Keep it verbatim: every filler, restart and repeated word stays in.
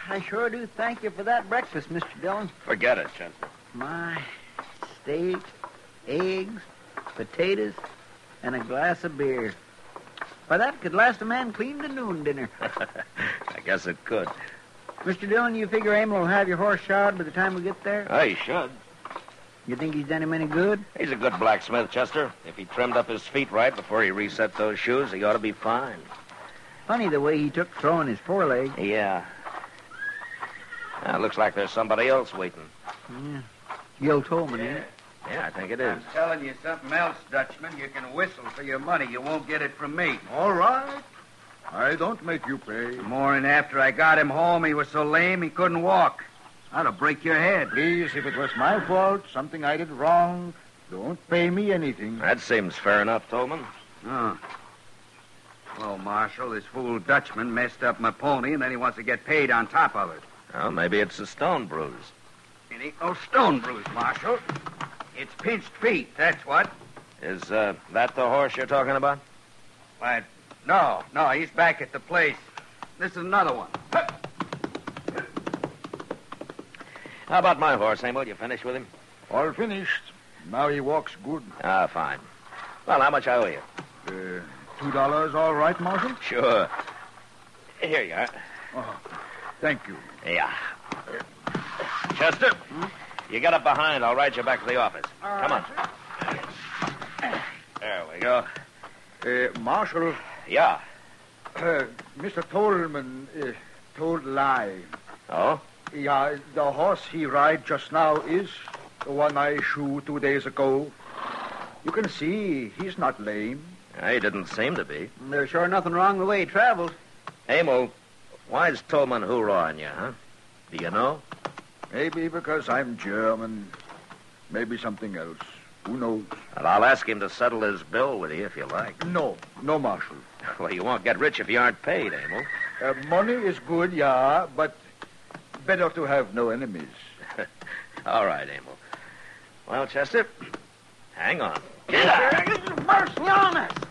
I sure do thank you for that breakfast, Mister Dillon. Forget it, Chester. My steak, eggs, potatoes, and a glass of beer. Why, that could last a man clean to noon dinner. I guess it could. Mister Dillon, you figure Emil will have your horse shod by the time we get there? Oh, he should. You think he's done him any good? He's a good blacksmith, Chester. If he trimmed up his feet right before he reset those shoes, he ought to be fine. Funny the way he took throwing his foreleg. Yeah. Now, looks like there's somebody else waiting. Yeah. Gil Tolman, ain't it? Yeah, I think it is. I'm telling you something else, Dutchman. You can whistle for your money. You won't get it from me. All right. I don't make you pay. The morning after I got him home, he was so lame he couldn't walk. I'd have break your head. Please, if it was my fault, something I did wrong, don't pay me anything. That seems fair enough, Tolman. Oh. Well, Marshal, this fool Dutchman messed up my pony, and then he wants to get paid on top of it. Well, maybe it's a stone bruise. It ain't no stone bruise, Marshal. It's pinched feet, that's what. Is uh, that the horse you're talking about? Why, no, no, he's back at the place. This is another one. How about my horse, Emil? You finished with him? All finished. Now he walks good. Ah, fine. Well, how much I owe you? Uh, two dollars all right, Marshal? Sure. Here you are. Oh, thank you. Yeah. Chester, hmm? You get up behind. I'll ride you back to the office. All Come right, on. There we go. Uh, Marshal. Yeah. Uh, Mister Tolman uh, told lie. Oh? Yeah, the horse he ride just now is the one I shoe two days ago. You can see he's not lame. Yeah, he didn't seem to be. There's sure nothing wrong the way he travels. Emil, why's Tolman hoorahing you, huh? Do you know? Maybe because I'm German. Maybe something else. Who knows? Well, I'll ask him to settle his bill with you if you like. No, no, Marshal. Well, you won't get rich if you aren't paid, Emil. Uh, money is good, yeah, but better to have no enemies. All right, Emil. Well, Chester, hang on. Mercy on us!